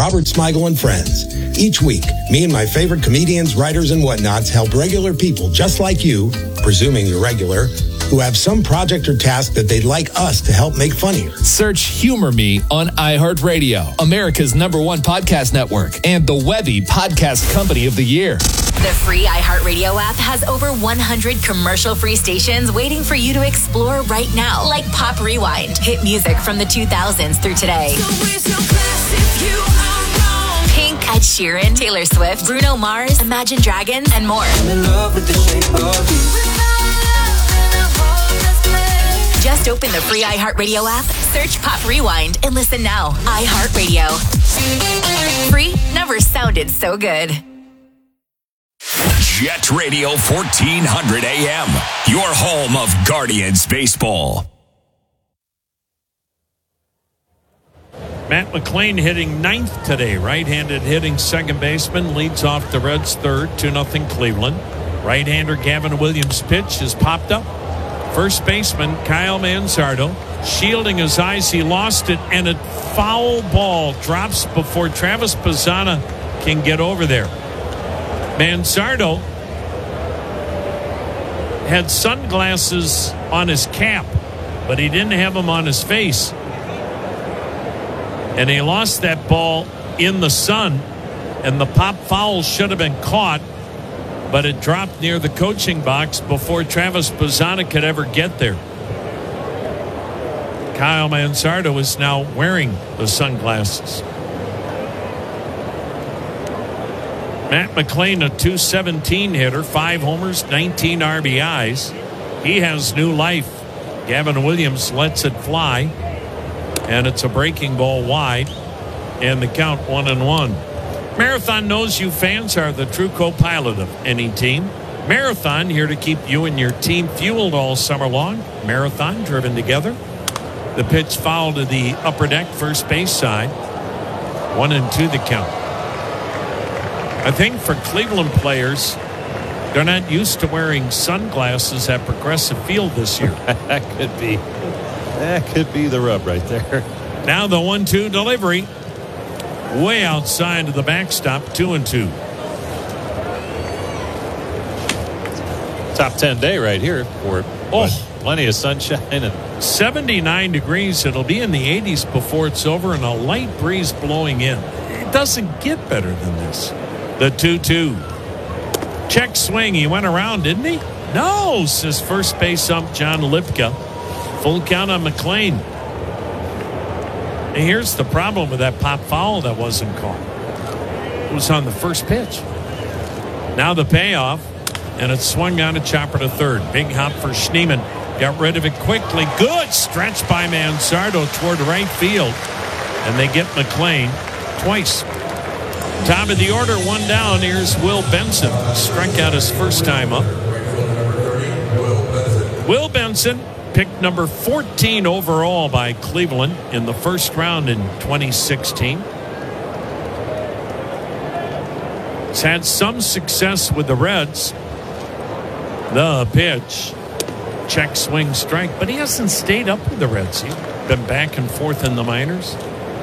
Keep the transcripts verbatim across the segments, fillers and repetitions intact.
Robert Smigel and Friends. Each week, me and my favorite comedians, writers, and whatnots help regular people just like you, presuming you're regular, who have some project or task that they'd like us to help make funnier. Search Humor Me on iHeartRadio, America's number one podcast network, and the Webby Podcast Company of the Year. The free iHeartRadio app has over one hundred commercial-free stations waiting for you to explore right now, like Pop Rewind, hit music from the two thousands through today. So where's your class if you are wrong? Pink, Ed Sheeran, Taylor Swift, Bruno Mars, Imagine Dragons, and more. I'm in love with the shape of you. Just open the free iHeartRadio app, search Pop Rewind, and listen now. iHeartRadio. Free never sounded so good. Jet Radio fourteen hundred A M, your home of Guardians baseball. Matt McLain hitting ninth today. Right-handed hitting second baseman leads off the Reds third, two nothing Cleveland. Right-hander Gavin Williams' pitch is popped up. First baseman Kyle Manzardo shielding his eyes. He lost it, and a foul ball drops before Travis Pizzana can get over there. Manzardo had sunglasses on his cap, but he didn't have them on his face. And he lost that ball in the sun, and the pop foul should have been caught, but it dropped near the coaching box before Travis Pizzana could ever get there. Kyle Manzardo is now wearing the sunglasses. Matt McLain, a two seventeen hitter, five homers, nineteen R B Is. He has new life. Gavin Williams lets it fly, and it's a breaking ball wide, and the count one and one. Marathon knows you fans are the true co-pilot of any team. Marathon here to keep you and your team fueled all summer long. Marathon driven together. The pitch foul to the upper deck first base side. One and two the count. I think for Cleveland players, they're not used to wearing sunglasses at Progressive Field this year. That could be. That could be the rub right there. Now the one two delivery. Way outside of the backstop, two and two. Top ten day right here for oh, plenty of sunshine and seventy-nine degrees. It'll be in the eighties before it's over, and a light breeze blowing in. It doesn't get better than this. The two two. Check swing. He went around, didn't he? No, says first base ump John Lipka. Full count on McLain. And here's the problem with that pop foul that wasn't caught. It was on the first pitch. Now the payoff, and it's swung on a chopper to third. Big hop for Schneemann. Got rid of it quickly. Good stretch by Manzardo toward right field. And they get McLain twice. Top of the order, one down. Here's Will Benson. Struck out his first time up. Will Benson, picked number fourteen overall by Cleveland in the first round in twenty sixteen. He's had some success with the Reds. The pitch. Check swing strike, but he hasn't stayed up with the Reds. He's been back and forth in the minors.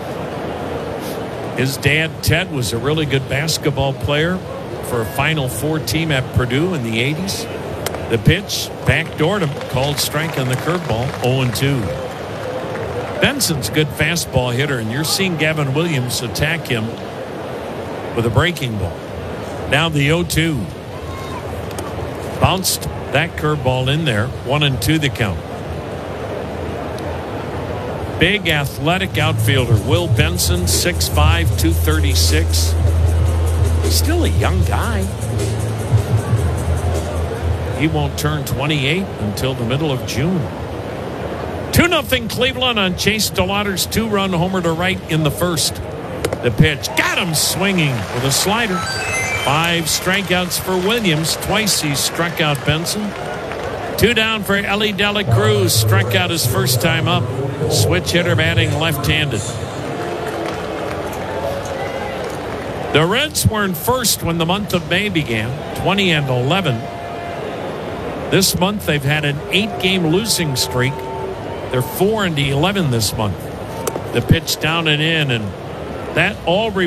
His dad, Ted, was a really good basketball player for a Final Four team at Purdue in the eighties. The pitch, backdoored him, called strike on the curveball, oh and two. Benson's a good fastball hitter, and you're seeing Gavin Williams attack him with a breaking ball. Now the oh two. Bounced that curveball in there, one and two the count. Big athletic outfielder Will Benson, six five, two thirty-six. Still a young guy. He won't turn twenty-eight until the middle of June. two nothing Cleveland on Chase DeLauter's two-run homer to right in the first. The pitch got him swinging with a slider. Five strikeouts for Williams. Twice he struck out Benson. Two down for Ellie Dela Cruz. Struck out his first time up. Switch hitter batting left-handed. The Reds were in first when the month of May began, twenty and eleven. This month they've had an eight-game losing streak. They're four and eleven this month. The pitch down and in, and that all